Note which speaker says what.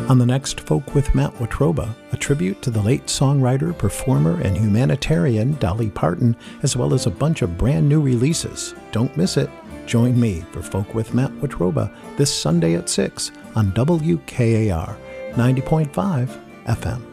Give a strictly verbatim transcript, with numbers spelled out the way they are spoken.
Speaker 1: On the next Folk with Matt Watroba, a tribute to the late songwriter, performer, and humanitarian Dolly Parton, as well as a bunch of brand new releases. Don't miss it. Join me for Folk with Matt Watroba this Sunday at six on W K A R ninety point five F M.